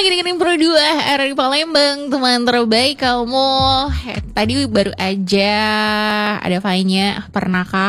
lagi dengerin Pro 2 RRI Palembang, teman terbaik kamu. Tadi baru aja ada file-nya. Pernah.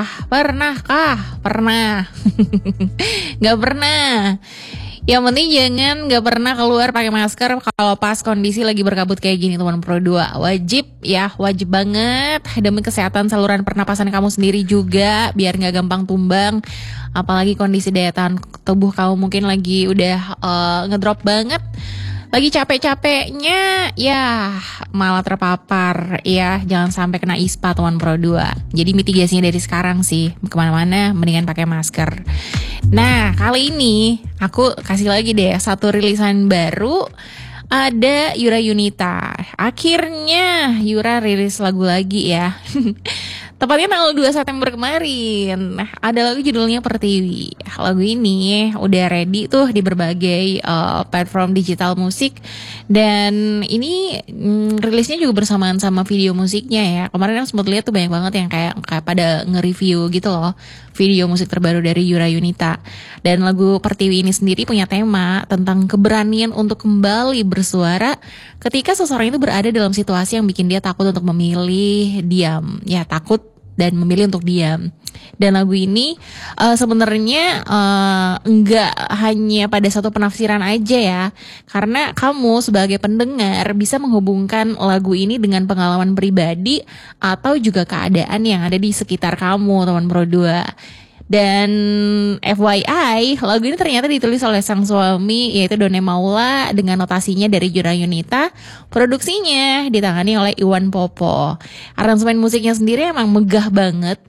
Gak pernah. Yang penting jangan gak pernah keluar pakai masker kalau pas kondisi lagi berkabut kayak gini, teman Pro 2. Wajib banget demi kesehatan saluran pernapasan kamu sendiri juga, biar gak gampang tumbang. Apalagi kondisi daya tahan tubuh kamu mungkin lagi udah ngedrop banget. Lagi capek-capeknya ya malah terpapar ya, jangan sampai kena ISPA teman Pro 2. Jadi mitigasinya dari sekarang sih, kemana-mana mendingan pakai masker. Nah kali ini aku kasih lagi deh satu rilisan baru. Ada Yura Yunita. Akhirnya Yura rilis lagu lagi ya. Tepatnya tanggal 2 September kemarin. Ada lagu judulnya Pertiwi. Lagu ini udah ready tuh di berbagai platform digital musik. Dan ini rilisnya juga bersamaan sama video musiknya ya. Kemarin aku sempat lihat tuh banyak banget yang kayak pada nge-review gitu loh video musik terbaru dari Yura Yunita. Dan lagu Pertiwi ini sendiri punya tema tentang keberanian untuk kembali bersuara ketika seseorang itu berada dalam situasi yang bikin dia takut untuk memilih diam. Ya takut dan memilih untuk diam. Dan lagu ini sebenarnya enggak hanya pada satu penafsiran aja ya. Karena kamu sebagai pendengar bisa menghubungkan lagu ini dengan pengalaman pribadi atau juga keadaan yang ada di sekitar kamu, teman Pro 2. Dan FYI, lagu ini ternyata ditulis oleh sang suami yaitu Done Maula dengan notasinya dari Yura Yunita. Produksinya ditangani oleh Iwan Popo. Aransemen musiknya sendiri emang megah banget.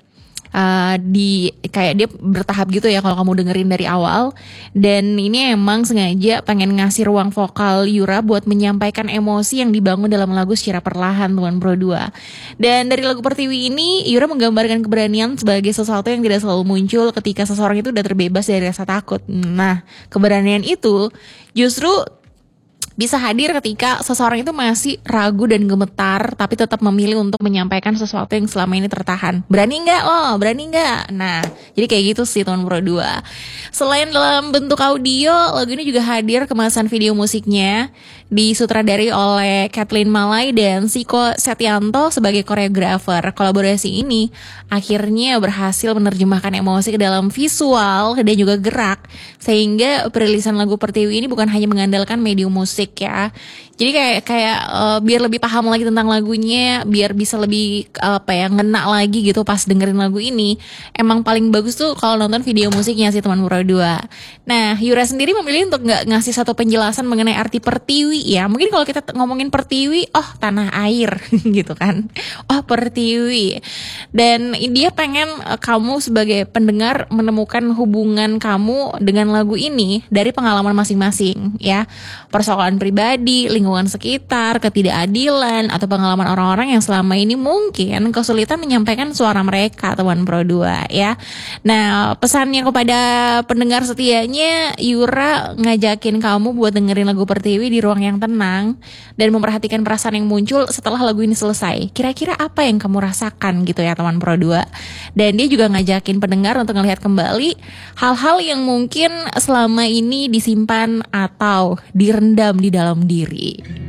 Kayak dia bertahap gitu ya kalau kamu dengerin dari awal. Dan ini emang sengaja pengen ngasih ruang vokal Yura buat menyampaikan emosi yang dibangun dalam lagu secara perlahan, teman Pro 2. Dan dari lagu Pertiwi ini Yura menggambarkan keberanian sebagai sesuatu yang tidak selalu muncul ketika seseorang itu udah terbebas dari rasa takut. Nah, keberanian itu justru bisa hadir ketika seseorang itu masih ragu dan gemetar tapi tetap memilih untuk menyampaikan sesuatu yang selama ini tertahan. Berani nggak lo? Berani nggak? Nah, jadi kayak gitu sih teman Pro 2. Selain dalam bentuk audio, lagu ini juga hadir kemasan video musiknya disutradari oleh Kathleen Malay dan Siko Setianto sebagai koreografer. Kolaborasi ini akhirnya berhasil menerjemahkan emosi ke dalam visual dan juga gerak, sehingga perilisan lagu Pertiwi ini bukan hanya mengandalkan medium musik ya. Jadi kayak biar lebih paham lagi tentang lagunya, biar bisa lebih ngena lagi gitu pas dengerin lagu ini. Emang paling bagus tuh kalau nonton video musiknya sih teman Pro 2. Nah, Yura sendiri memilih untuk nggak ngasih satu penjelasan mengenai arti Pertiwi ya. Mungkin kalau kita ngomongin Pertiwi, oh tanah air gitu kan. Oh Pertiwi. Dan dia pengen kamu sebagai pendengar menemukan hubungan kamu dengan lagu ini dari pengalaman masing-masing ya. Persoalan pribadi, lingkungan sekitar, ketidakadilan, atau pengalaman orang-orang yang selama ini mungkin kesulitan menyampaikan suara mereka, teman Pro 2 ya. Nah, pesannya kepada pendengar setianya, Yura ngajakin kamu buat dengerin lagu Pertiwi di ruang yang tenang dan memperhatikan perasaan yang muncul setelah lagu ini selesai. Kira-kira apa yang kamu rasakan gitu ya teman Pro 2. Dan dia juga ngajakin pendengar untuk melihat kembali hal-hal yang mungkin selama ini disimpan atau direndam di dalam diri.